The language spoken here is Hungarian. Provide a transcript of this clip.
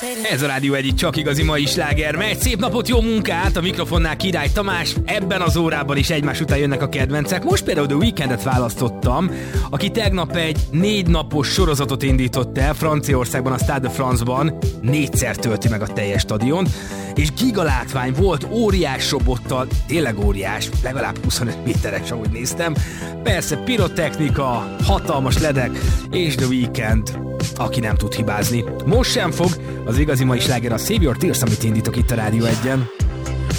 Ez a Rádió egyik csak igazi mai sláger megy. Szép napot, jó munkát, a mikrofonnál Király Tamás. Ebben az órában is egymás után jönnek a kedvencek. Most például The Weekendet választottam, aki tegnap egy 4 napos sorozatot indított el Franciaországban, a Stade de France-ban. 4-szer tölti meg a teljes stadiont, és gigalátvány volt, óriás robottal, tényleg óriás, legalább 25 méteres, ahogy néztem. Persze pirotechnika, hatalmas ledek, és The Weekend, aki nem tud hibázni. Most sem fog, az igazi mai sláger a Save Your Tears, amit indítok itt a Rádió 1-en.